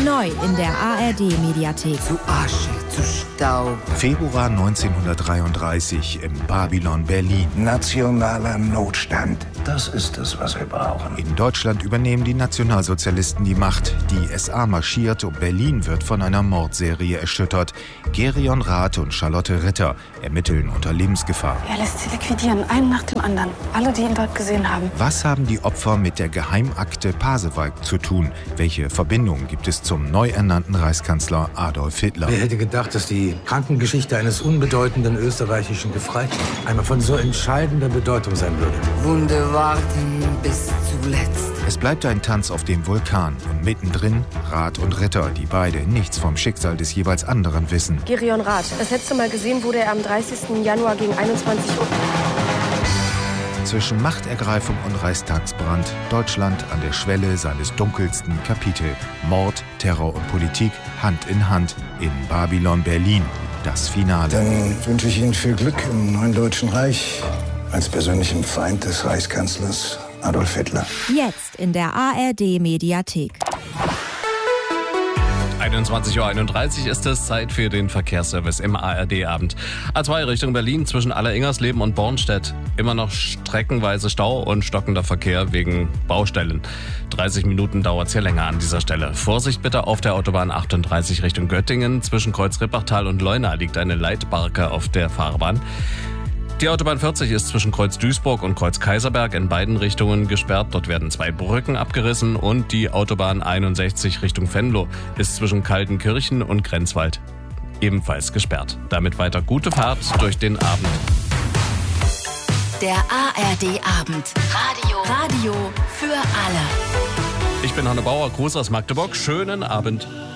Neu in der ARD-Mediathek. Zu Asche, zu Staub. Februar 1933 im Babylon Berlin. Nationaler Notstand. Das ist es, was wir brauchen. In Deutschland übernehmen die Nationalsozialisten die Macht. Die SA marschiert und Berlin wird von einer Mordserie erschüttert. Gerion Rath und Charlotte Ritter ermitteln unter Lebensgefahr. Er lässt sie liquidieren, einen nach dem anderen. Alle, die ihn dort gesehen haben. Was haben die Opfer mit der Geheimakte Pasewalk zu tun? Welche Verbindung gibt es zum neu ernannten Reichskanzler Adolf Hitler? Wer hätte gedacht, dass die Krankengeschichte eines unbedeutenden österreichischen Gefreiten einmal von so entscheidender Bedeutung sein würde? Wunde warten bis zuletzt. Es bleibt ein Tanz auf dem Vulkan und mittendrin Rath und Ritter, die beide nichts vom Schicksal des jeweils anderen wissen. Gerion Rath. Das letzte Mal gesehen wurde er am 30. Januar gegen 21 Uhr. Zwischen Machtergreifung und Reichstagsbrand, Deutschland an der Schwelle seines dunkelsten Kapitel. Mord, Terror und Politik Hand in Hand in Babylon Berlin. Das Finale. Dann wünsche ich Ihnen viel Glück im neuen Deutschen Reich als persönlichem Feind des Reichskanzlers Adolf Hitler. Jetzt in der ARD-Mediathek. 21:31 Uhr ist es Zeit für den Verkehrsservice im ARD-Abend. A2 Richtung Berlin zwischen Alleringersleben und Bornstedt. Immer noch streckenweise Stau und stockender Verkehr wegen Baustellen. 30 Minuten dauert es hier länger an dieser Stelle. Vorsicht bitte auf der Autobahn 38 Richtung Göttingen. Zwischen Kreuz Rippachtal und Leuna liegt eine Leitbarke auf der Fahrbahn. Die Autobahn 40 ist zwischen Kreuz Duisburg und Kreuz Kaiserberg in beiden Richtungen gesperrt. Dort werden 2 Brücken abgerissen und die Autobahn 61 Richtung Venlo ist zwischen Kaltenkirchen und Grenzwald ebenfalls gesperrt. Damit weiter gute Fahrt durch den Abend. Der ARD-Abend. Radio für alle. Ich bin Hanne Bauer, Gruß aus Magdeburg. Schönen Abend.